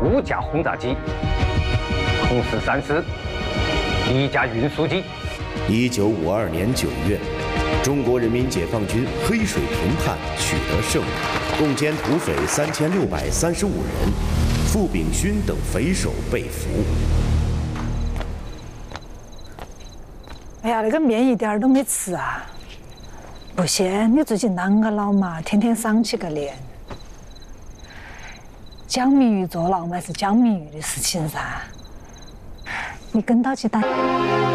5架轰炸机，同时3师1架运输机。 1952年9月，中国人民解放军黑水平叛取得胜利，共歼土匪3635人，傅秉勋等匪首被俘。 哎呀，那个面一点儿都没吃啊！不行，你最近啷个了嘛？天天赏起个脸。讲名誉坐牢嘛，是讲名誉的事情噻。你跟到起打。